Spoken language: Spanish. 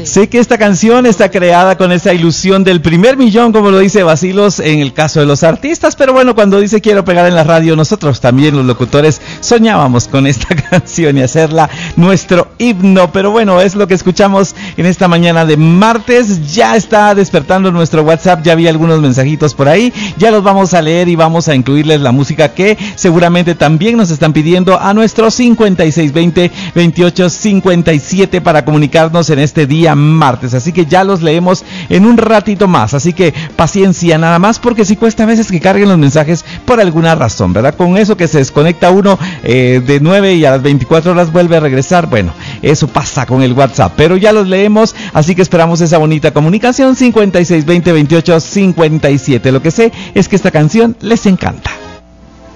Sé que esta canción está creada con esa ilusión del primer millón, como lo dice Bacilos en el caso de los artistas, pero bueno, cuando dice quiero pegar en la radio, nosotros también los locutores soñábamos con esta canción y hacerla nuestro himno, pero bueno, es lo que escuchamos en esta mañana de martes. Ya está despertando nuestro WhatsApp, ya vi algunos mensajitos por ahí, ya los vamos a leer y vamos a incluirles la música que seguramente también nos están pidiendo a nuestro 5620-2857 para comunicarnos en este día martes, así que ya los leemos en un ratito más, así que paciencia nada más, porque sí cuesta a veces que carguen los mensajes por alguna razón, ¿verdad? Con eso que se desconecta uno de 9 y a las 24 horas vuelve a regresar, bueno, eso pasa con el WhatsApp, pero ya los leemos, así que esperamos esa bonita comunicación. 5620-2857, lo que sé es que esta canción les encanta.